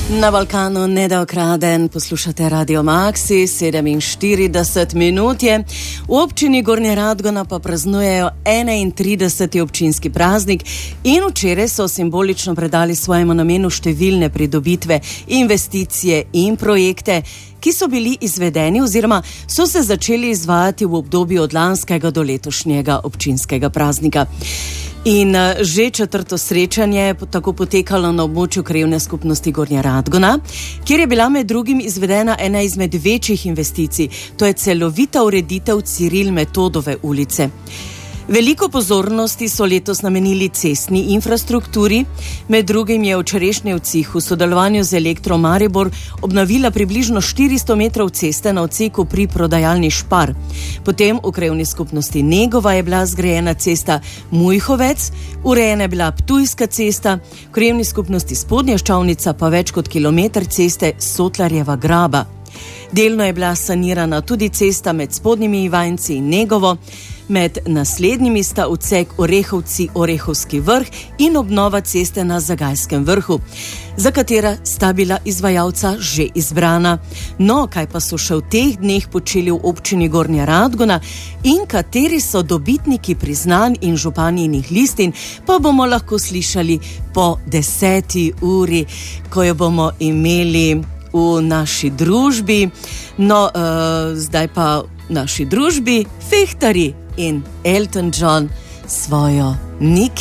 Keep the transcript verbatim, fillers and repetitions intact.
Na Balkanu nedokraden, poslušate Radio Maxi, sedeminštirideset minut je. V občini Gornja Radgona pa praznujejo enaintrideseti občinski praznik in včeraj so simbolično predali svojemu namenu številne pridobitve, investicije in projekte, ki so bili izvedeni oziroma so se začeli izvajati v obdobju od lanskega do letošnjega občinskega praznika. In že četrto srečanje je tako potekalo na območju krajevne skupnosti Gornja Radgona, kjer je bila med drugim izvedena ena izmed večjih investicij, to je celovita ureditev Ciril Metodove ulice. Veliko pozornosti so letos namenili cestni infrastrukturi, med drugim je včerajšnji v Cih v sodelovanju z Elektro Maribor obnovila približno štiristo metrov ceste na odseku pri prodajalni Špar. Potem v krajevni skupnosti Negova je bila zgrajena cesta Mujhovec, urejena je bila Ptujska cesta, v krajevni skupnosti Spodnja Ščavnica pa več kot kilometer ceste Sotlarjeva Graba. Delno je bila sanirana tudi cesta med Spodnjimi Ivanjci in Negovo, med naslednjimi sta odsek Orehovci-Orehovski vrh in obnova ceste na Zagajskem vrhu, za katera sta bila izvajalca že izbrana. No, kaj pa so še v teh dneh počeli v občini Gornja Radgona in kateri so dobitniki priznanj in županijnih listin, pa bomo lahko slišali po deseti uri, ko jo bomo imeli v naši družbi. No, uh, zdaj pa v naši družbi Fehtari in Elton John svojo Nikki.